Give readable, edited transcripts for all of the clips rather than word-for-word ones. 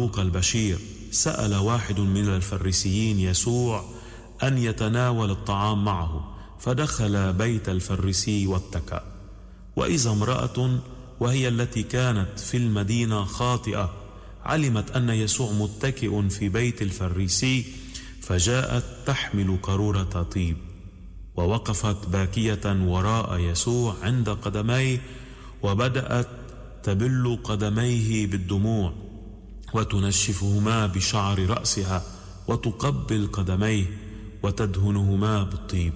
مرقوق البشير سأل واحد من الفريسيين يسوع أن يتناول الطعام معه، فدخل بيت الفريسي واتكأ. وإذا امرأة وهي التي كانت في المدينة خاطئة علمت أن يسوع متكئ في بيت الفريسي، فجاءت تحمل قارورة طيب، ووقفت باكية وراء يسوع عند قدميه، وبدأت تبل قدميه بالدموع وتنشفهما بشعر رأسها وتقبل قدميه وتدهنهما بالطيب.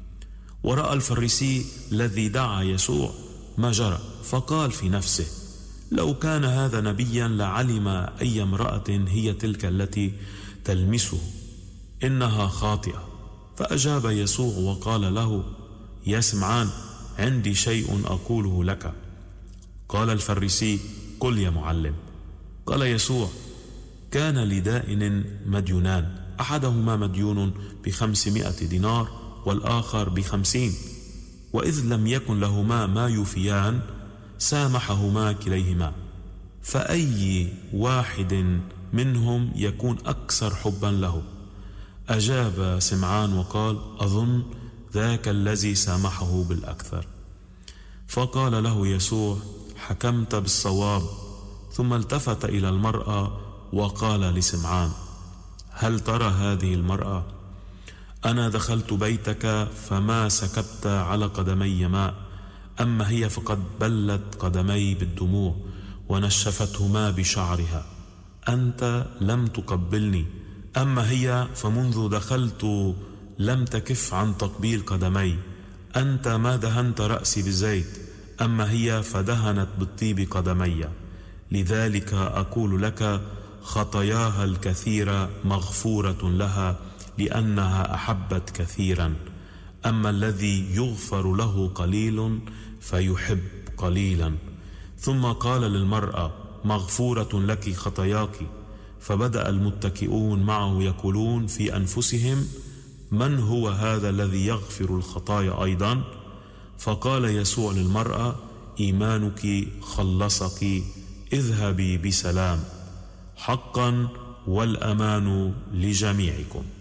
ورأى الفريسي الذي دعا يسوع ما جرى، فقال في نفسه: لو كان هذا نبيا لعلم أي امرأة هي تلك التي تلمسه، إنها خاطئة. فأجاب يسوع وقال له: يا سمعان، عندي شيء أقوله لك. قال الفريسي: قل يا معلم. قال يسوع: كان لدائن مديونان، أحدهما مديون ب500 دينار والآخر ب50، وإذ لم يكن لهما ما يوفيان سامحهما كليهما، فأي واحد منهم يكون أكثر حبا له؟ أجاب سمعان وقال: أظن ذاك الذي سامحه بالأكثر. فقال له يسوع: حكمت بالصواب. ثم التفت إلى المرأة وقال لسمعان: هل ترى هذه المرأة؟ أنا دخلت بيتك فما سكبت على قدمي ماء، أما هي فقد بلت قدمي بالدموع ونشفتهما بشعرها. أنت لم تقبلني، أما هي فمنذ دخلت لم تكف عن تقبيل قدمي. أنت ما دهنت رأسي بزيت، أما هي فدهنت بالطيب قدمي. لذلك أقول لك: خطاياها الكثيرة مغفورة لها، لأنها أحبت كثيرا. أما الذي يغفر له قليل فيحب قليلا. ثم قال للمرأة: مغفورة لك خطاياك. فبدأ المتكئون معه يقولون في أنفسهم: من هو هذا الذي يغفر الخطايا أيضا؟ فقال يسوع للمرأة: إيمانك خلصك، اذهبي بسلام. حقا والأمان لجميعكم.